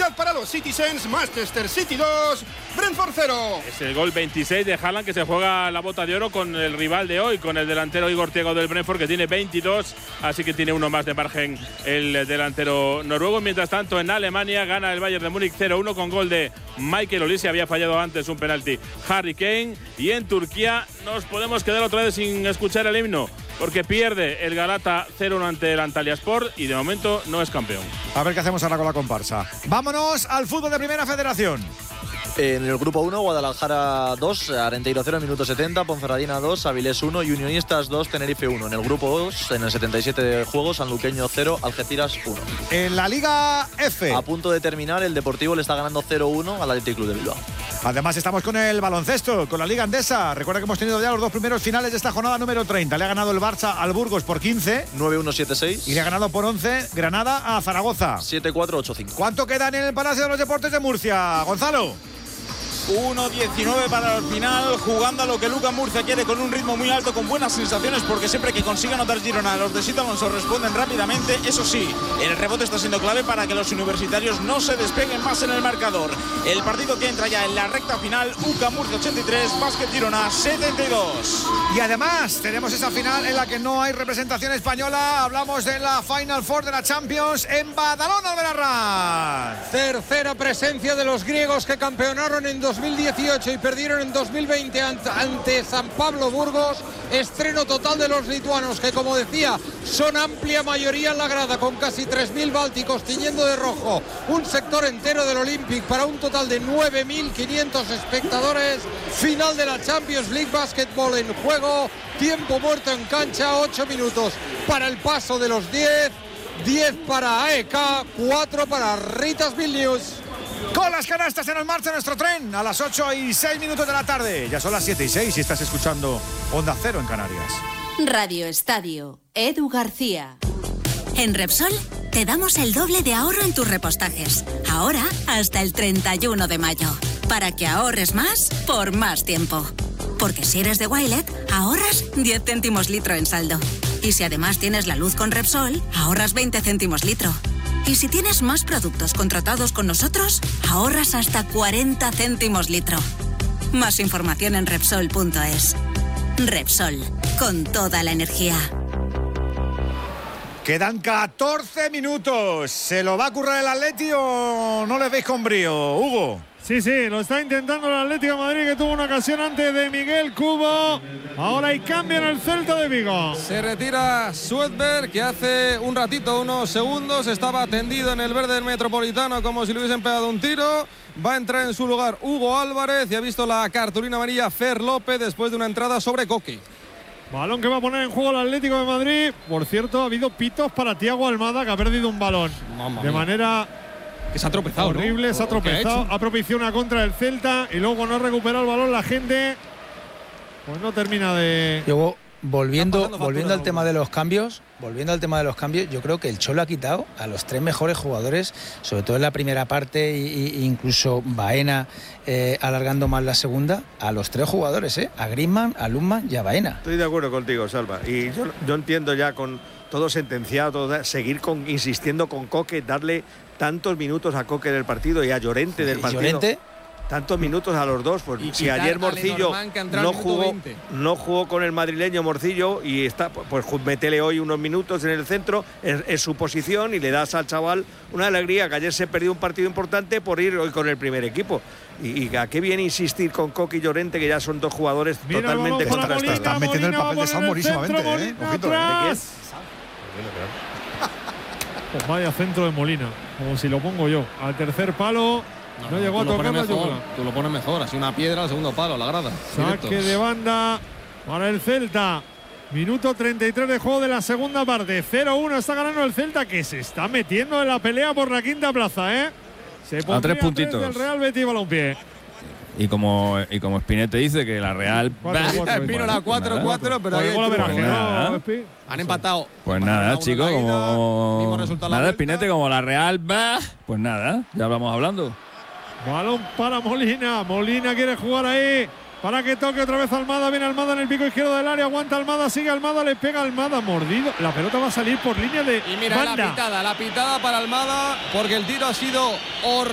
Tranquilidad para los Citizens. Manchester City 2, Brentford 0. Es el gol 26 de Haaland, que se juega la bota de oro con el rival de hoy, con el delantero Igor Thiago del Brentford, que tiene 22, así que tiene uno más de margen el delantero noruego. Mientras tanto, en Alemania gana el Bayern de Múnich 0-1 con gol de Michael Olise. Había fallado antes un penalti Harry Kane. Y en Turquía nos podemos quedar otra vez sin escuchar el himno, porque pierde el Galata 0-1 ante el Antalyaspor y de momento no es campeón. A ver qué hacemos ahora con la comparsa. Vámonos al fútbol de Primera Federación. En el grupo 1, Guadalajara 2, Arenteiro 0, minuto 70, Ponferradina 2, Avilés 1 y Unionistas 2, Tenerife 1. En el grupo 2, en el 77 de juego, Sanluqueño 0, Algeciras 1. En la Liga F. A punto de terminar, el Deportivo le está ganando 0-1 al Athletic Club de Bilbao. Además estamos con el baloncesto, con la Liga Endesa. Recuerda que hemos tenido ya los dos primeros finales de esta jornada número 30. Le ha ganado el Barça al Burgos por 15. 9-1-7-6. Y le ha ganado por 11 Granada a Zaragoza. 7-4-8-5. ¿Cuánto queda en el Palacio de los Deportes de Murcia, Gonzalo? 1-19 para el final, jugando a lo que Lucas Murcia quiere, con un ritmo muy alto, con buenas sensaciones, porque siempre que consiga anotar Girona, los de Sito Alonso responden rápidamente. Eso sí, el rebote está siendo clave para que los universitarios no se despeguen más en el marcador. El partido que entra ya en la recta final, UCA Murcia 83, Básquet Girona 72. Y además tenemos esa final en la que no hay representación española. Hablamos de la Final Four de la Champions en Badalona, Albenarra. Tercera presencia de los griegos, que campeonaron en 2018 y perdieron en 2020 ante San Pablo Burgos. Estreno total de los lituanos, que, como decía, son amplia mayoría en la grada, con casi 3.000 bálticos tiñendo de rojo un sector entero del Olympic, para un total de 9.500 espectadores. Final de la Champions League Basketball en juego, tiempo muerto en cancha, 8 minutos para el paso de los 10 para AEK, 4 para Ritas Vilnius. Con las canastas en marcha nuestro tren a las 8:06 de la tarde. Ya son las 7:06 y estás escuchando Onda Cero en Canarias. Radio Estadio, Edu García. En Repsol te damos el doble de ahorro en tus repostajes. Ahora hasta el 31 de mayo. Para que ahorres más por más tiempo. Porque si eres de Wilet, ahorras 10 céntimos litro en saldo. Y si además tienes la luz con Repsol, ahorras 20 céntimos litro. Y si tienes más productos contratados con nosotros, ahorras hasta 40 céntimos litro. Más información en Repsol.es. Repsol, con toda la energía. Quedan 14 minutos. ¿Se lo va a currar el Atleti o no le veis con brío, Hugo? Sí, lo está intentando el Atlético de Madrid, que tuvo una ocasión antes de Miguel Cubo. Ahora hay cambio en el Celta de Vigo. Se retira Sweatberg, que hace un ratito, unos segundos, estaba tendido en el verde del Metropolitano como si le hubiesen pegado un tiro. Va a entrar en su lugar Hugo Álvarez y ha visto la cartulina amarilla Fer López después de una entrada sobre Coqui. Balón que va a poner en juego el Atlético de Madrid. Por cierto, ha habido pitos para Thiago Almada, que ha perdido un balón. De manera... que se ha tropezado, horrible, ¿no? Se ha tropezado, ha propiciado una contra del Celta y luego no ha recuperado el balón la gente. Pues no termina de... Luego, volviendo al tema de los cambios, yo creo que el Cholo ha quitado a los 3 mejores jugadores, sobre todo en la primera parte, e incluso Baena alargando más la segunda, a los 3 jugadores, a Griezmann, a Lundmann y a Baena. Estoy de acuerdo contigo, Salva, y yo entiendo ya, con todo sentenciado, seguir insistiendo con Coque, darle tantos minutos a Coque del partido y a Llorente del partido. Llorente, tantos minutos a los dos, pues si ayer Morcillo no jugó con el madrileño Morcillo, y está, pues métele hoy unos minutos en el centro, es su posición, y le das al chaval una alegría, que ayer se perdió un partido importante por ir hoy con el primer equipo. Y a qué bien insistir con Coque y Llorente, que ya son 2 jugadores totalmente contrastados. Están metiendo el papel de Saúl morísimamente, Ojito, Pues vaya centro de Molina, como si lo pongo yo. Al tercer palo, no llegó a tocar la yugular. Tú lo pones mejor, así una piedra al segundo palo, la grada. Saque de banda para el Celta. Minuto 33 de juego de la segunda parte. 0-1 está ganando el Celta, que se está metiendo en la pelea por la quinta plaza, Se a 3 puntitos del Real Betis Balompié. Y como Spinete dice que la Real vino la 4-4, pero ahí han empatado. Pues nada, chicos, como nada, Spinete, como la Real pues nada, ya vamos hablando. Balón para Molina. Molina quiere jugar ahí para que toque otra vez Almada. Viene Almada en el pico izquierdo del área, aguanta Almada, sigue Almada, le pega Almada, mordido. La pelota va a salir por línea de y mira banda. la pitada para Almada, porque el tiro ha sido horrible.